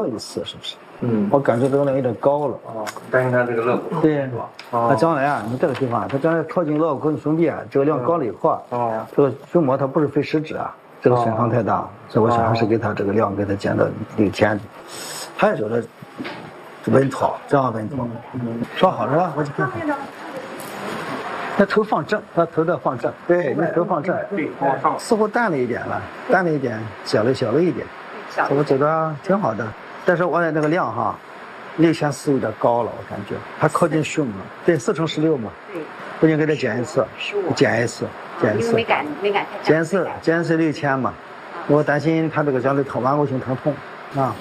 一次，是不是？我感觉这个量有点高了。 担心它这个肋骨。 对，它将来啊，你这个地方，它将来靠近肋骨跟胸壁啊，这个量高了以后啊，这个胸膜它不是非实质啊，这个损伤太大，所以我想还是给它这个量给它减到6天。还有就是稳妥，这样稳妥。说好是吧？我去看看。他头放正，他头在放正，对，你头放正， 往上， 似乎淡了一点了，淡了一点，小了一点，我觉得挺好的。但是我的那个量哈，6400有点高了，我感觉还靠近胸了，对，4乘16嘛，对，不行给他减一次，减一次，减一次6000嘛，我担心他这个将来疼，顽固性疼痛啊。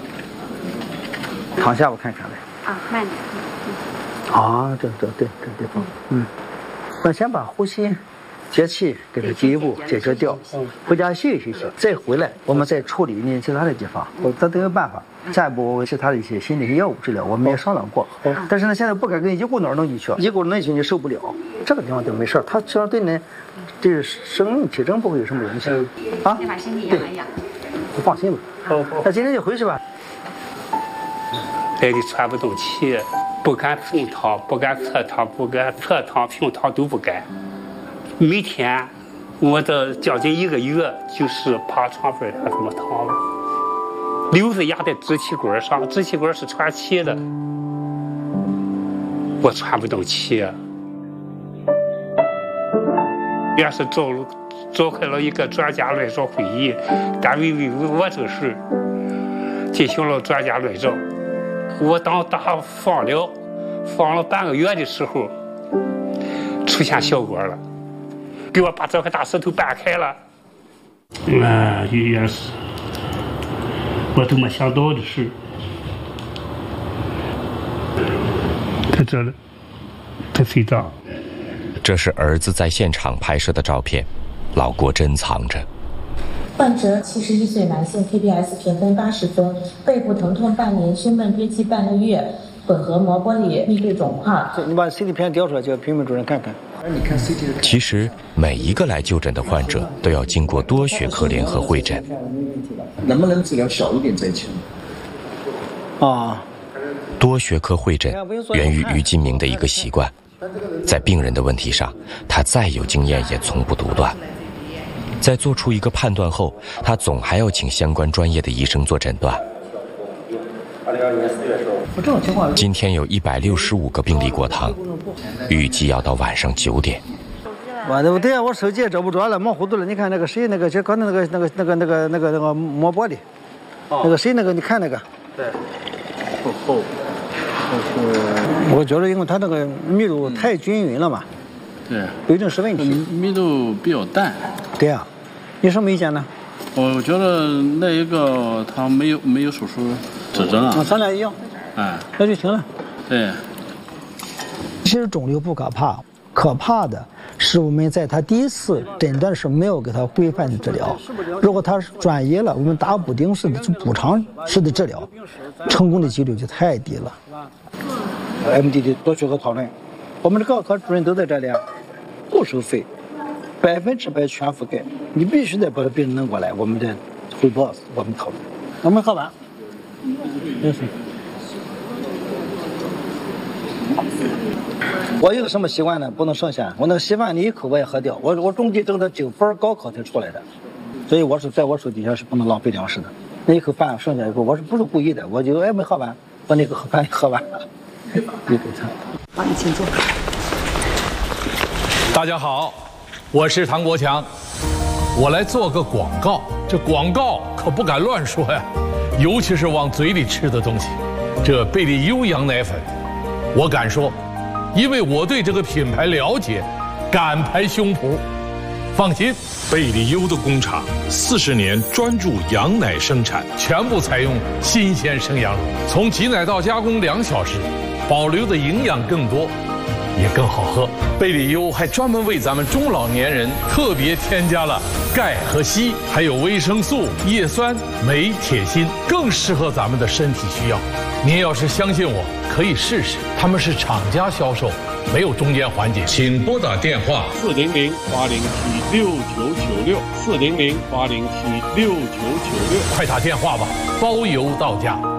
躺下我看看来。 慢点。 这地方，我先把呼吸节气给它进一步解决掉，回家休息一下，再回来我们再处理你其他的地方，咱都有办法。下一步其他的一些新的药物治疗，我们也商量过。但是呢，现在不敢跟一股脑弄进去，一股脑进去你受不了。这个地方就没事，它实际上对你这生命体征不会有什么影响啊。 先把身体养一养。 你放心吧。那今天就回去吧。 累得喘不动气，不敢平躺，不敢侧躺，不敢侧躺、平躺都不敢。每天我的将近1个月就是趴床边上这么躺了，瘤子压在支气管上，支气管是喘气的，我喘不动气。也是召开了一个专家论证会议，单位为我这事进行了专家论证。我当打放了半个月的时候，出现效果了，给我把这块大石头搬开了。也是我都没想到的事。在这里，在睡觉。 这是儿子在现场拍摄的照片，老郭珍藏着。 患者71岁男性 ，KPS 评分80分，背部疼痛半年，胸闷憋气半个月，混合膜玻璃密度肿块。 你把 CT 片调出来，叫评委主任看看。 其实每一个来就诊的患者都要经过多学科联合会诊。 能不能治疗小一点这一期？ 多学科会诊源于于金明的一个习惯，在病人的问题上，他再有经验也从不独断。在做出一个判断后，他总还要请相关专业的医生做诊断。今天有165个病例过堂，预计要到晚上9点。 对啊，我手机也找不着了，忙糊涂了。你看那个谁，那个就刚才那个膜玻璃，那个谁，那个你看那个， 对，厚。 我觉得因为它那个密度太均匀了嘛， 对， 不一定是问题。 密度比较淡。 对啊，你什么意见呢？ 我觉得那一个他没有手术指征啊。 咱俩一样。那就行了。 对。 其实肿瘤不可怕，可怕的是我们在他第一次诊断时没有给他规范的治疗。如果他转移了，我们打补丁式的补偿式的治疗，成功的几率就太低了。 MD 的多学科讨论，我们的各科主任都在这里，不收费，100%全覆盖。你必须得把病人弄过来，我们的汇报，我们讨论。我们喝完。我有个什么习惯呢？不能剩下。我那个稀饭你一口我也喝掉。我中级等到9分高考才出来的，所以我是在我手底下是不能浪费粮食的。那一口饭剩下以后，我是不是故意的？我就没喝完，把那个饭喝完了。一口菜。 好，你请坐。 大家好，我是唐国强，我来做个广告。这广告可不敢乱说呀，尤其是往嘴里吃的东西。这贝利优羊奶粉，我敢说，因为我对这个品牌了解，敢拍胸脯。放心， 贝利优的工厂40年专注羊奶生产， 全部采用新鲜生羊乳，从挤奶到加工2小时，保留的营养更多，也更好喝。贝利优还专门为咱们中老年人特别添加了钙和硒，还有维生素、叶酸、镁、铁、锌，更适合咱们的身体需要。您要是相信我，可以试试。他们是厂家销售，没有中间环节。 请拨打电话 400-807-6996，400-807-6996，快打电话吧，包邮到家。